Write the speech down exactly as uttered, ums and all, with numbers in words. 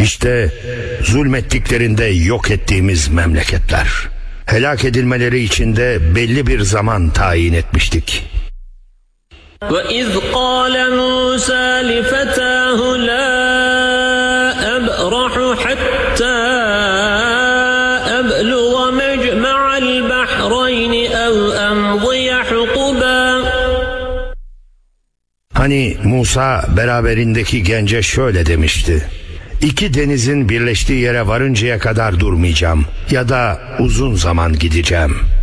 İşte zulmettiklerinde yok ettiğimiz memleketler. Helak edilmeleri için de belli bir zaman tayin etmiştik. وَإِذْ قَالَ مُوسَى لِفَتَاهُ لَا أَبْرَحُ حَتَّى أَبْلُغَ مَجْمَعَ الْبَحْرَيْنِ أَوْ أَمْضِيَ حُقُبًا. Hani Musa beraberindeki gence şöyle demişti: İki denizin birleştiği yere varıncaya kadar durmayacağım ya da uzun zaman gideceğim.